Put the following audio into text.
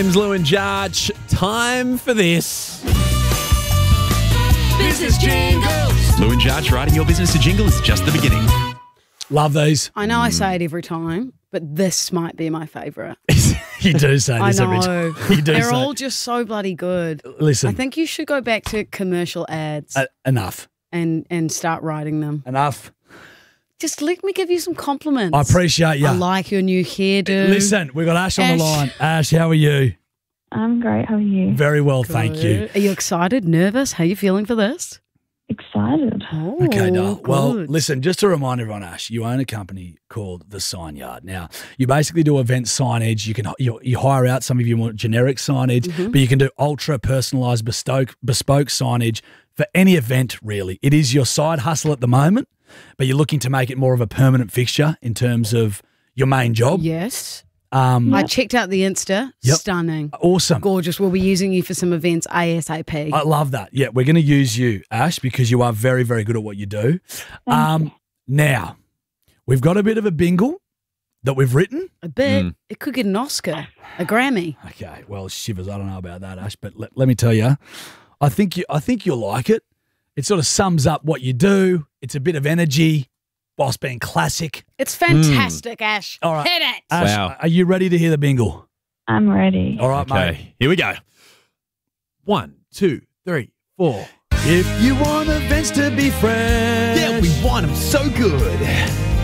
Lou and Jarch, time for this. Business Jingles. Lou and Jarch writing your business a jingle is just the beginning. Love these. I know I say it every time, but this might be my favourite. You do say I this every know. time. You do They're say all just so bloody good. Listen. I think you should go back to commercial ads Enough. and start writing them. Enough. Just let me give you some compliments. I appreciate you. I like your new hairdo. Listen, we've got Ash on the Ash. line. Ash, how are you? I'm great. How are you? Very well, thank you. Good. Are you excited, nervous? How are you feeling for this? Excited. Oh, Okay, Dale. Well, good. listen, just to remind everyone, Ash, you own a company called The Sign Yard. Now, you basically do event signage. You hire out some of your more generic signage, but you can do ultra personalised bespoke signage for any event, really. It is your side hustle at the moment, but you're looking to make it more of a permanent fixture in terms of your main job. Yes. I checked out the Insta. Yep. Stunning. Awesome. Gorgeous. We'll be using you for some events ASAP. I love that. Yeah, we're going to use you, Ash, because you are very, very good at what you do. Now, we've got a bit of a bingle that we've written. A bit. It could get an Oscar, a Grammy. Okay, well, shivers. I don't know about that, Ash, but let me tell you, I think you'll like it. It sort of sums up what you do. It's a bit of energy whilst being classic. It's fantastic, Ash. All right. Hit it. Ash, Wow. are you ready to hear the bingle? I'm ready. All right, mate. Okay, here we go. 1, 2, 3, 4. If you want events to be fresh, Yeah, we want them so good.